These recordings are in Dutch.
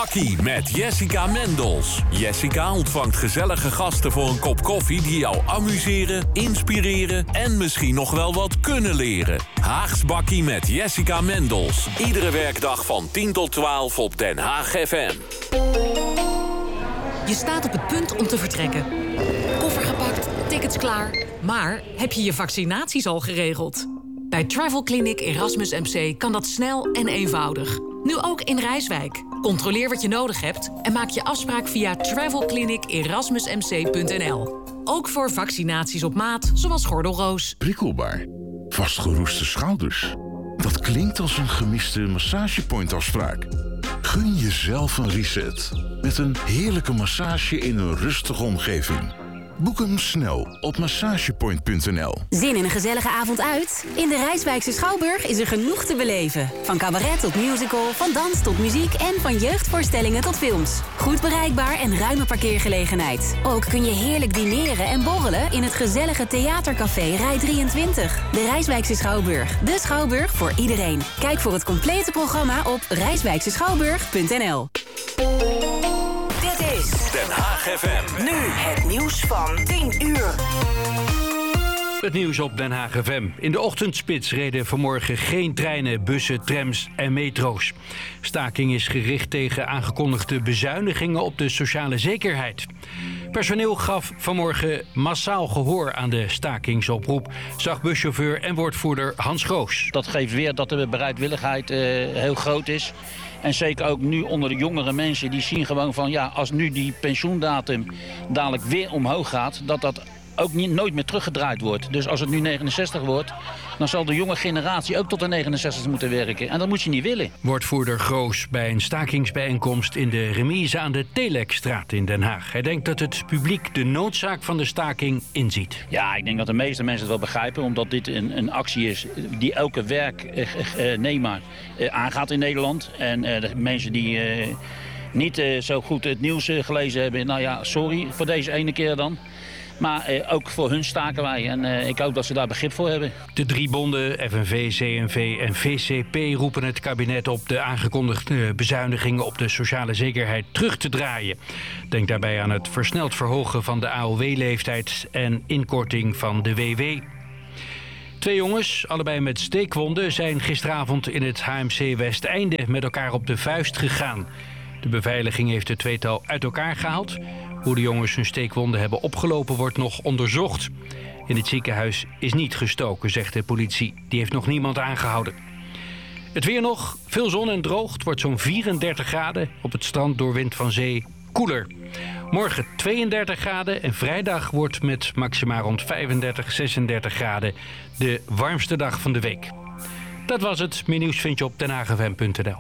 Bakkie met Jessica Mendels. Jessica ontvangt gezellige gasten voor een kop koffie die jou amuseren, inspireren en misschien nog wel wat kunnen leren. Haags Bakkie met Jessica Mendels. Iedere werkdag van 10 tot 12 op Den Haag FM. Je staat op het punt om te vertrekken. Koffer gepakt, tickets klaar. Maar heb je je vaccinaties al geregeld? Bij Travel Clinic Erasmus MC kan dat snel en eenvoudig. Nu ook in Rijswijk. Controleer wat je nodig hebt en maak je afspraak via travelclinicerasmusmc.nl. Ook voor vaccinaties op maat, zoals gordelroos. Prikkelbaar. Vastgeroeste schouders. Dat klinkt als een gemiste massagepointafspraak. Gun jezelf een reset. Met een heerlijke massage in een rustige omgeving. Boek hem snel op massagepoint.nl. Zin in een gezellige avond uit? In de Rijswijkse Schouwburg is er genoeg te beleven. Van cabaret tot musical, van dans tot muziek en van jeugdvoorstellingen tot films. Goed bereikbaar en ruime parkeergelegenheid. Ook kun je heerlijk dineren en borrelen in het gezellige theatercafé Rij 23. De Rijswijkse Schouwburg. De Schouwburg voor iedereen. Kijk voor het complete programma op rijswijkseschouwburg.nl. Dit is Den Haag FM. Nu het nieuws van 10 uur. Het nieuws op Den Haag FM. In de ochtendspits reden vanmorgen geen treinen, bussen, trams en metro's. Staking is gericht tegen aangekondigde bezuinigingen op de sociale zekerheid. Personeel gaf vanmorgen massaal gehoor aan de stakingsoproep, zag buschauffeur en woordvoerder Hans Groos. Dat geeft weer dat de bereidwilligheid heel groot is. En zeker ook nu onder de jongere mensen, die zien gewoon van ja, als nu die pensioendatum dadelijk weer omhoog gaat, dat ook nooit meer teruggedraaid wordt. Dus als het nu 69 wordt, dan zal de jonge generatie ook tot de 69 moeten werken. En dat moet je niet willen. Woordvoerder Groos bij een stakingsbijeenkomst in de remise aan de Telekstraat in Den Haag. Hij denkt dat het publiek de noodzaak van de staking inziet. Ja, ik denk dat de meeste mensen het wel begrijpen, omdat dit een actie is die elke werknemer aangaat in Nederland. En de mensen die niet zo goed het nieuws gelezen hebben, nou ja, sorry voor deze ene keer dan. Maar ook voor hun staken wij. En ik hoop dat ze daar begrip voor hebben. De drie bonden, FNV, CNV en VCP, roepen het kabinet op de aangekondigde bezuinigingen op de sociale zekerheid terug te draaien. Denk daarbij aan het versneld verhogen van de AOW-leeftijd en inkorting van de WW. 2 jongens, allebei met steekwonden, zijn gisteravond in het HMC Westeinde met elkaar op de vuist gegaan. De beveiliging heeft het tweetal uit elkaar gehaald. Hoe de jongens hun steekwonden hebben opgelopen wordt nog onderzocht. In het ziekenhuis is niet gestoken, zegt de politie. Die heeft nog niemand aangehouden. Het weer nog, veel zon en droog. Het wordt zo'n 34 graden. Op het strand door wind van zee koeler. Morgen 32 graden en vrijdag wordt met maxima rond 35, 36 graden de warmste dag van de week. Dat was het. Meer nieuws vind je op denhagfm.nl.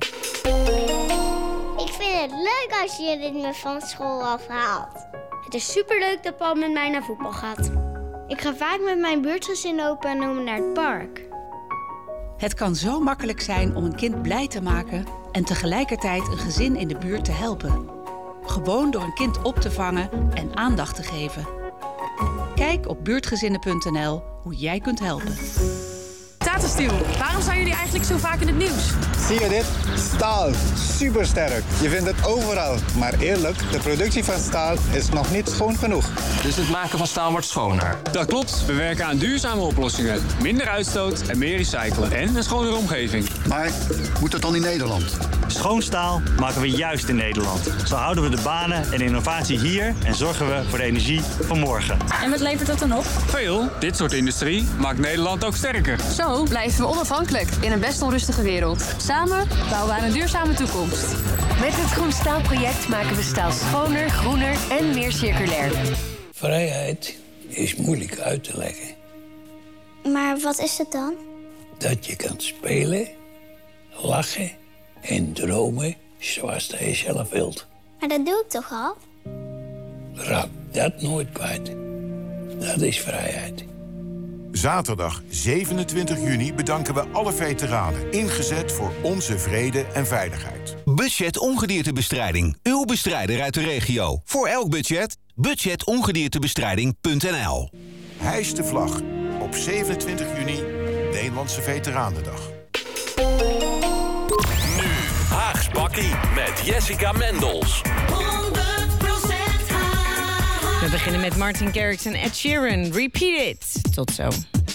Ik vind het leuk als je me van school afhaalt. Het is superleuk dat Paul met mij naar voetbal gaat. Ik ga vaak met mijn buurtgezin opa en oma naar het park. Het kan zo makkelijk zijn om een kind blij te maken en tegelijkertijd een gezin in de buurt te helpen. Gewoon door een kind op te vangen en aandacht te geven. Kijk op buurtgezinnen.nl hoe jij kunt helpen. Tata Steel, waarom zijn jullie eigenlijk zo vaak in het nieuws? Zie je dit? Staal. Supersterk. Je vindt het overal. Maar eerlijk, de productie van staal is nog niet schoon genoeg. Dus het maken van staal wordt schoner? Dat klopt. We werken aan duurzame oplossingen. Minder uitstoot en meer recyclen. En een schonere omgeving. Maar moet dat dan in Nederland? Schoon staal maken we juist in Nederland. Zo houden we de banen en innovatie hier en zorgen we voor de energie van morgen. En wat levert dat dan op? Veel. Dit soort industrie maakt Nederland ook sterker. Zo blijven we onafhankelijk in een best onrustige wereld. Samen bouwen we aan een duurzame toekomst. Met het Groen Staalproject maken we staal schoner, groener en meer circulair. Vrijheid is moeilijk uit te leggen. Maar wat is het dan? Dat je kan spelen, lachen en dromen zoals je zelf wilt. Maar dat doe ik toch al? Raak dat nooit kwijt. Dat is vrijheid. Zaterdag 27 juni bedanken we alle veteranen. Ingezet voor onze vrede en veiligheid. Budget ongediertebestrijding. Uw bestrijder uit de regio. Voor elk budget, budgetongediertebestrijding.nl. Hijs de vlag op 27 juni, Nederlandse Veteranendag. Nu, Haags Bakkie Haasbakkie met Jessica Mendels. We beginnen met Martin Garrix en Ed Sheeran. Repeat it. Tot zo.